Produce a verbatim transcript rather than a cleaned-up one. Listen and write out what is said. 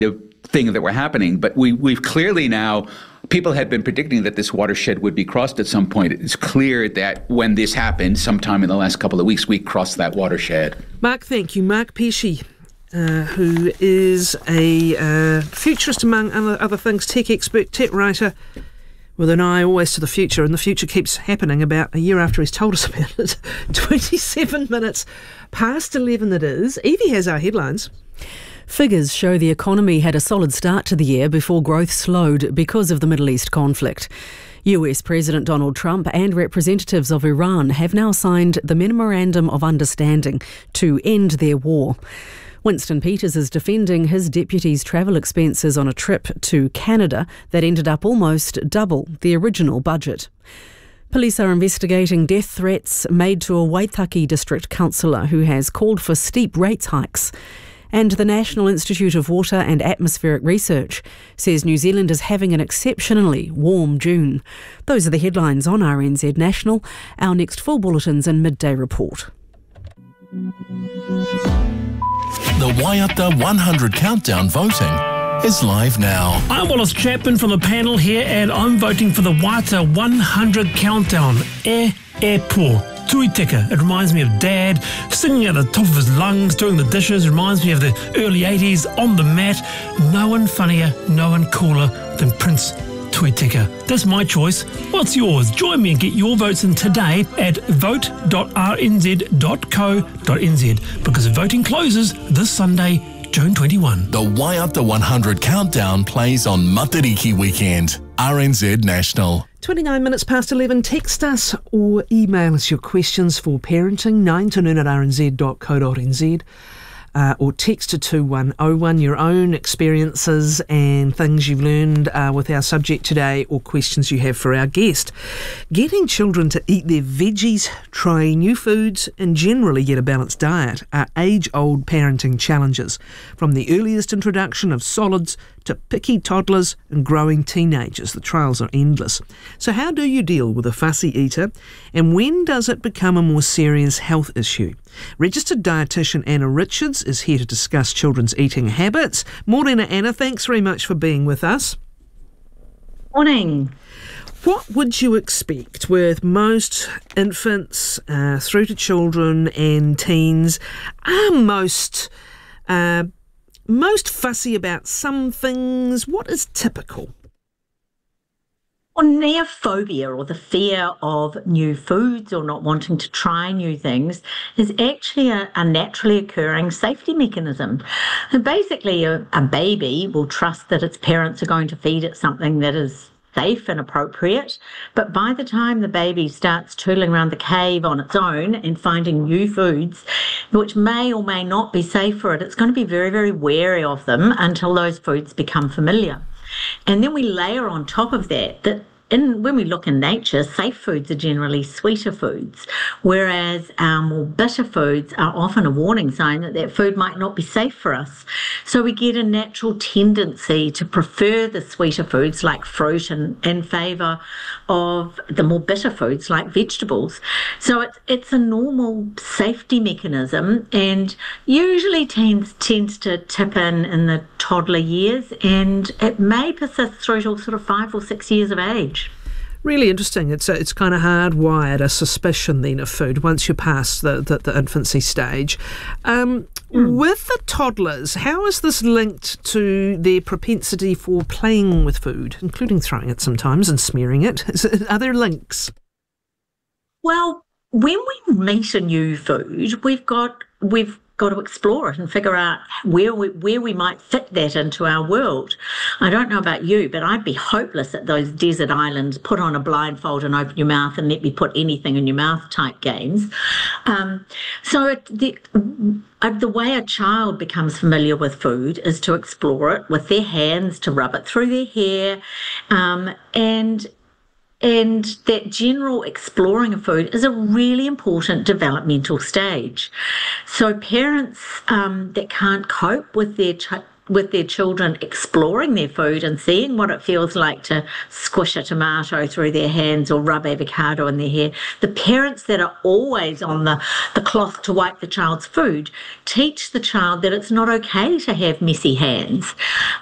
thing that were happening. But we, we've clearly now, people had been predicting that this watershed would be crossed at some point. It's clear that when this happened, sometime in the last couple of weeks, we crossed that watershed. Mark, thank you. Mark Pesce, uh, who is a uh, futurist, among other, other things, tech expert, tech writer, with an eye always to the future, and the future keeps happening about a year after he's told us about it. twenty-seven minutes past eleven it is. Evie has our headlines. Figures show the economy had a solid start to the year before growth slowed because of the Middle East conflict. U S President Donald Trump and representatives of Iran have now signed the Memorandum of Understanding to end their war. Winston Peters is defending his deputy's travel expenses on a trip to Canada that ended up almost double the original budget. Police are investigating death threats made to a Waitaki district councillor who has called for steep rates hikes. And the National Institute of Water and Atmospheric Research says New Zealand is having an exceptionally warm June. Those are the headlines on R N Z National. Our next full bulletin's in Midday Report. The Waiata one hundred Countdown voting is live now. I'm Wallace Chapman from the panel here, and I'm voting for the Waiata one hundred Countdown. E e po. Tui tika. It reminds me of Dad singing at the top of his lungs, doing the dishes. It reminds me of the early eighties on the mat. No one funnier, no one cooler than Prince Tui tika. That's my choice. What's yours? Join me and get your votes in today at vote dot r n z dot co dot n z, because voting closes this Sunday, June twenty-first. The Waiata one hundred Countdown plays on Matariki weekend. R N Z National. twenty-nine minutes past eleven. Text us or email us your questions for parenting, nine to noon at r n z dot co dot n z. Uh, or text to two one oh one your own experiences and things you've learned uh, with our subject today, or questions you have for our guest. Getting children to eat their veggies, try new foods and generally get a balanced diet are age-old parenting challenges, from the earliest introduction of solids to picky toddlers and growing teenagers. The trials are endless. So how do you deal with a fussy eater, and when does it become a more serious health issue? Registered dietitian Anna Richards is here to discuss children's eating habits. Morena, Anna, thanks very much for being with us. Morning. What would you expect with most infants uh, through to children and teens are most uh, most fussy about some things? What is typical? Well, neophobia, or the fear of new foods or not wanting to try new things, is actually a, a naturally occurring safety mechanism. And basically, a, a baby will trust that its parents are going to feed it something that is safe and appropriate, but by the time the baby starts tooling around the cave on its own and finding new foods which may or may not be safe for it, it's going to be very, very wary of them until those foods become familiar. And then we layer on top of that that in, when we look in nature, safe foods are generally sweeter foods, whereas our more bitter foods are often a warning sign that that food might not be safe for us. So we get a natural tendency to prefer the sweeter foods like fruit in, in favour of the more bitter foods like vegetables. So it's, it's a normal safety mechanism, and usually tends, tends to tip in in the toddler years, and it may persist through till sort of five or six years of age. Really interesting. It's a, it's kind of hardwired, a suspicion then of food once you're past the, the, the infancy stage. Um, mm. With the toddlers, how is this linked to their propensity for playing with food, including throwing it sometimes and smearing it? Is it are there links? Well, when we meet a new food, we've got we've got to explore it and figure out where we, where we might fit that into our world. I don't know about you, but I'd be hopeless at those desert islands, put on a blindfold and open your mouth and let me put anything in your mouth type games. Um, so it, the, uh, the way a child becomes familiar with food is to explore it with their hands, to rub it through their hair, um, and And that general exploring of food is a really important developmental stage. So parents um, that can't cope with their ch- with their children exploring their food and seeing what it feels like to squish a tomato through their hands or rub avocado in their hair. The parents that are always on the, the cloth to wipe the child's food teach the child that it's not okay to have messy hands.